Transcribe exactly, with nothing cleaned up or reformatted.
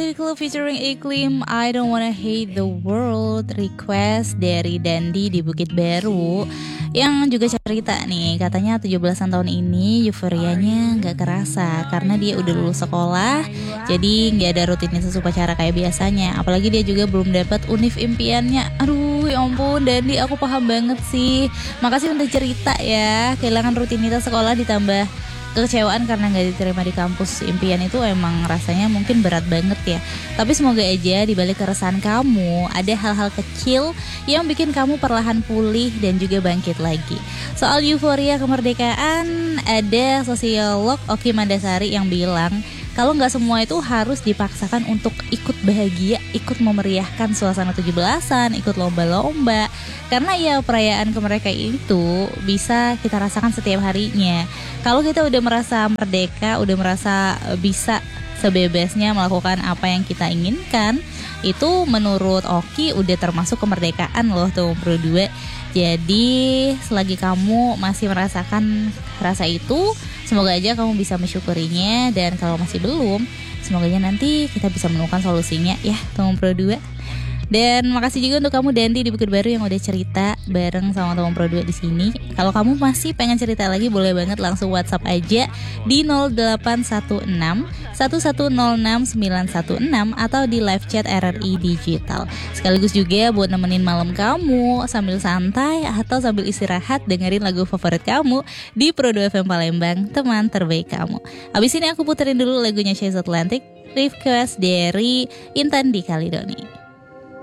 Lyric Club featuring Iklim, I Don't Wanna Hate the World. Request dari Dandi di Bukit Baru, yang juga cerita nih, katanya tujuh belasan tahun ini euforianya gak kerasa karena dia udah lulus sekolah, jadi gak ada rutinitas upacara kayak biasanya. Apalagi dia juga belum dapat univ impiannya. Aduh ya ampun Dandi, aku paham banget sih. Makasih udah cerita ya. Kehilangan rutinitas sekolah ditambah kekecewaan karena gak diterima di kampus impian itu emang rasanya mungkin berat banget ya. Tapi semoga aja di balik keresahan kamu ada hal-hal kecil yang bikin kamu perlahan pulih dan juga bangkit lagi. Soal euforia kemerdekaan, ada sosiolog Oki Mandasari yang bilang kalau nggak semua itu harus dipaksakan untuk ikut bahagia, ikut memeriahkan suasana tujuh belasan, ikut lomba-lomba. Karena ya perayaan kemerdekaan itu bisa kita rasakan setiap harinya. Kalau kita udah merasa merdeka, udah merasa bisa sebebasnya melakukan apa yang kita inginkan, itu menurut Oki udah termasuk kemerdekaan loh tuh Pro dua. Jadi selagi kamu masih merasakan rasa itu, semoga aja kamu bisa mensyukurinya. Dan kalau masih belum, semoga aja nanti kita bisa menemukan solusinya ya teman Pro dua. Dan makasih juga untuk kamu Dandi di Bukit Baru yang udah cerita bareng sama teman Pro dua di sini. Kalau kamu masih pengen cerita lagi, boleh banget langsung WhatsApp aja di nol delapan satu enam satu satu nol enam sembilan satu enam atau di live chat R R I Digital. Sekaligus juga buat nemenin malam kamu sambil santai atau sambil istirahat dengerin lagu favorit kamu di Pro dua F M Palembang, teman terbaik kamu. Abis ini aku puterin dulu lagunya Chase Atlantic, request dari Intan di Kalidoni.